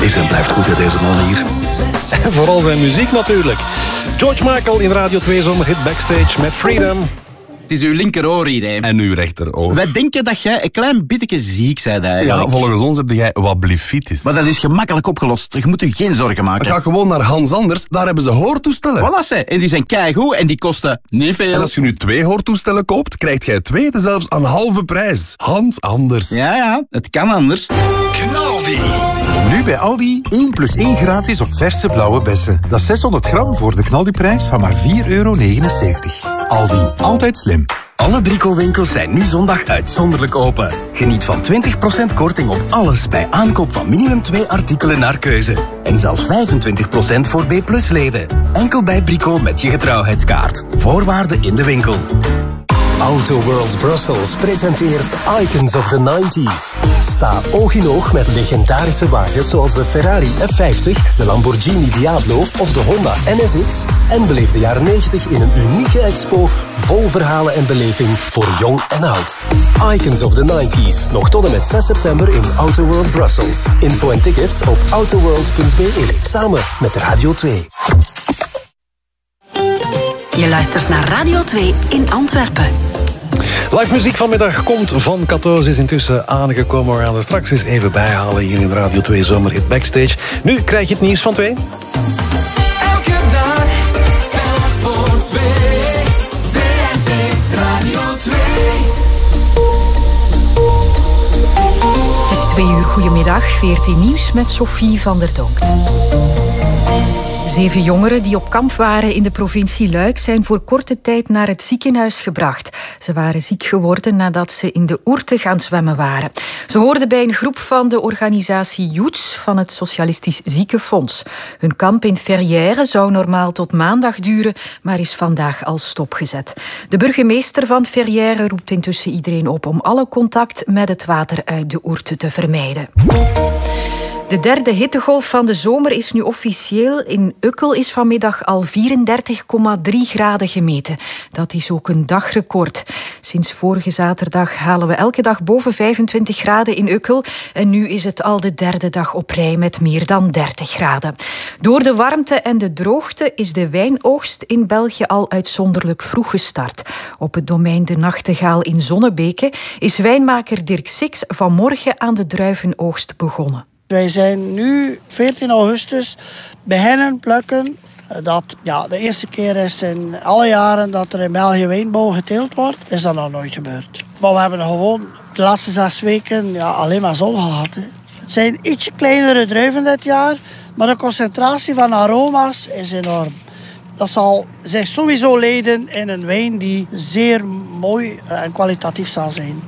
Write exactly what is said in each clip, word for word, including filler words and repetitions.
is en blijft goed, hè, deze man hier. En vooral zijn muziek natuurlijk. George Michael in Radio twee Zomerhit Backstage met Freedom. Het is uw linkeroor hier, hè. En uw rechteroor. Wij denken dat jij een klein beetje ziek bent eigenlijk. Ja, volgens ons heb jij wat blifitis. Maar dat is gemakkelijk opgelost. Je moet je geen zorgen maken. Ga gewoon naar Hans Anders, daar hebben ze hoortoestellen. Voilà, ze. En die zijn keigoed en die kosten niet veel. En als je nu twee hoortoestellen koopt, krijg jij twee zelfs aan halve prijs. Hans Anders. Ja, ja, het kan anders. Knaldi. Nu bij Aldi één plus één gratis op verse blauwe bessen. Dat is zeshonderd gram voor de knaldiprijs van maar vier euro negenenzeventig. Aldi, altijd slim. Alle Brico-winkels zijn nu zondag uitzonderlijk open. Geniet van twintig procent korting op alles bij aankoop van minimum twee artikelen naar keuze. En zelfs vijfentwintig procent voor B plus leden. Enkel bij Brico met je getrouwheidskaart. Voorwaarden in de winkel. Auto World Brussels presenteert Icons of the nineties. Sta oog in oog met legendarische wagens zoals de Ferrari F vijftig, de Lamborghini Diablo of de Honda N S X en beleef de jaren negentig in een unieke expo vol verhalen en beleving voor jong en oud. Icons of the nineties, nog tot en met zes september in Auto World Brussels. Info en tickets op autoworld punt b e, samen met Radio twee. Je luistert naar Radio twee in Antwerpen. Live muziek vanmiddag komt van Katoos, is intussen aangekomen. We gaan er straks eens even bijhalen hier in Radio twee Zomerhit Backstage. Nu krijg je het nieuws van twee. Elke dag, telk voor twee. V R T Radio twee. Het is twee uur, goedemiddag. V R T Nieuws met Sophie van der Donkt. Zeven jongeren die op kamp waren in de provincie Luik zijn voor korte tijd naar het ziekenhuis gebracht. Ze waren ziek geworden nadat ze in de Ourthe gaan zwemmen waren. Ze hoorden bij een groep van de organisatie Youths van het Socialistisch Ziekenfonds. Hun kamp in Verrières zou normaal tot maandag duren, maar is vandaag al stopgezet. De burgemeester van Verrières roept intussen iedereen op om alle contact met het water uit de Ourthe te vermijden. De derde hittegolf van de zomer is nu officieel. In Ukkel is vanmiddag al vierendertig komma drie graden gemeten. Dat is ook een dagrecord. Sinds vorige zaterdag halen we elke dag boven vijfentwintig graden in Ukkel. En nu is het al de derde dag op rij met meer dan dertig graden. Door de warmte en de droogte is de wijnoogst in België al uitzonderlijk vroeg gestart. Op het domein De Nachtegaal in Zonnebeke is wijnmaker Dirk Six vanmorgen aan de druivenoogst begonnen. Wij zijn nu veertien augustus beginnen plukken. Dat ja, de eerste keer is in alle jaren dat er in België wijnbouw geteeld wordt, is dat nog nooit gebeurd. Maar we hebben gewoon de laatste zes weken ja, alleen maar zon gehad. Hè. Het zijn ietsje kleinere druiven dit jaar, maar de concentratie van aroma's is enorm. Dat zal zich sowieso leiden in een wijn die zeer mooi en kwalitatief zal zijn.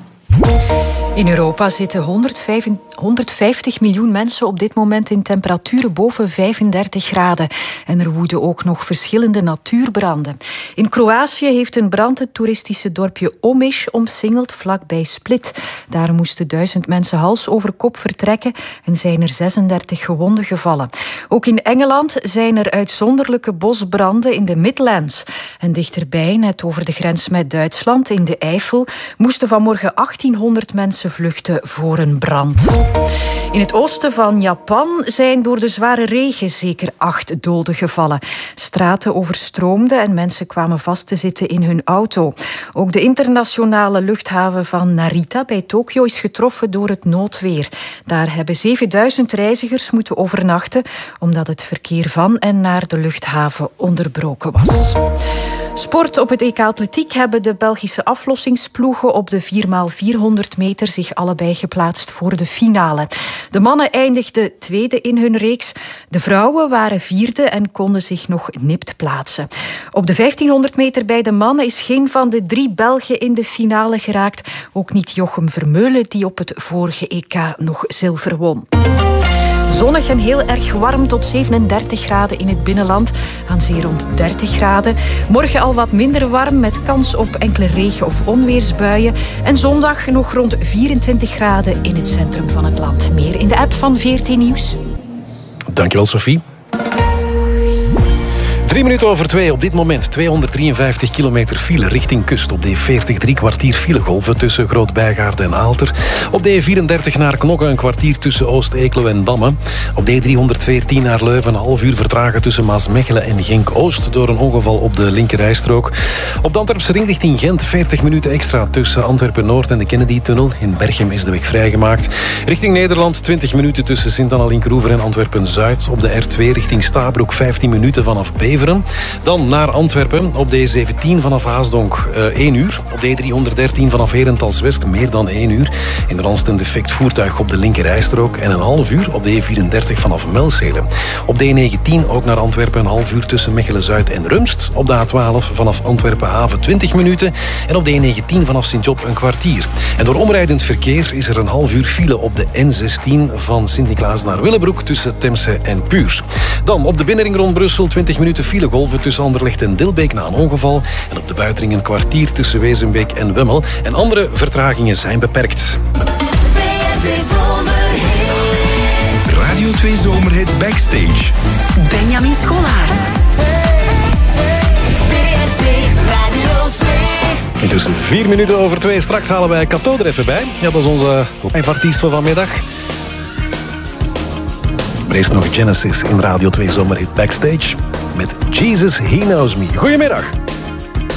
In Europa zitten honderdvijftig miljoen mensen op dit moment in temperaturen boven vijfendertig graden. En er woeden ook nog verschillende natuurbranden. In Kroatië heeft een brand het toeristische dorpje Omiš omsingeld vlakbij Split. Daar moesten duizend mensen hals over kop vertrekken en zijn er zesendertig gewonden gevallen. Ook in Engeland zijn er uitzonderlijke bosbranden in de Midlands. En dichterbij, net over de grens met Duitsland, in de Eifel, moesten vanmorgen achttienhonderd mensen vluchten voor een brand. In het oosten van Japan zijn door de zware regen zeker acht doden gevallen. Straten overstroomden en mensen kwamen vast te zitten in hun auto. Ook de internationale luchthaven van Narita bij Tokio is getroffen door het noodweer. Daar hebben zevenduizend reizigers moeten overnachten omdat het verkeer van en naar de luchthaven onderbroken was. Sport op het E K Atletiek hebben de Belgische aflossingsploegen op de vier bij vierhonderd meter zich allebei geplaatst voor de finale. De mannen eindigden tweede in hun reeks. De vrouwen waren vierde en konden zich nog nipt plaatsen. Op de vijftienhonderd meter bij de mannen is geen van de drie Belgen in de finale geraakt. Ook niet Jochem Vermeulen, die op het vorige E K nog zilver won. Zonnig en heel erg warm tot zevenendertig graden in het binnenland. Aan zee rond dertig graden. Morgen al wat minder warm met kans op enkele regen- of onweersbuien. En zondag nog rond vierentwintig graden in het centrum van het land. Meer in de app van V R T Nieuws. Dankjewel, Sophie. Drie minuten over twee. Op dit moment tweehonderddrieënvijftig kilometer file richting kust. Op de E veertig drie kwartier filegolven tussen Groot-Bijgaarde en Aalter. Op de E vierendertig naar Knokke een kwartier tussen Oost-Eeklo en Damme. Op de E driehonderdveertien naar Leuven een half uur vertragen tussen Maasmechelen en Genk-Oost door een ongeval op de linkerrijstrook. Op de Antwerpse ring richting Gent veertig minuten extra tussen Antwerpen-Noord en de Kennedy-tunnel. In Berchem is de weg vrijgemaakt. Richting Nederland twintig minuten tussen Sint-Anna-Linkroever en Antwerpen-Zuid. Op de R twee richting Stabroek vijftien minuten vanaf Beveren. Dan naar Antwerpen op de E zeventien vanaf Haasdonk uh, één uur. Op de E driehonderddertien vanaf Herentals-West meer dan één uur. In de randst een defect voertuig op de linkerrijstrook. En een half uur op de E vierendertig vanaf Melzele. Op de E negentien ook naar Antwerpen een half uur tussen Mechelen-Zuid en Rumst. Op de A twaalf vanaf Antwerpen-Haven twintig minuten. En op de E negentien vanaf Sint-Job een kwartier. En door omrijdend verkeer is er een half uur file op de N zestien van Sint-Niklaas naar Willebroek tussen Temse en Puurs. Dan op de binnenring rond Brussel twintig minuten filegolven tussen Anderlecht en Dilbeek na een ongeval. En op de buitenring een kwartier tussen Wezenbeek en Wemmel. En andere vertragingen zijn beperkt. Radio twee Zomerhit Backstage. Benjamin Schollaert. Intussen vier minuten over twee. Straks halen wij Cato er even bij. Ja, dat is onze live artiest van vanmiddag. Er is nog Genesis in Radio twee Zomerhit Backstage met Jesus He Knows Me. Goedemiddag.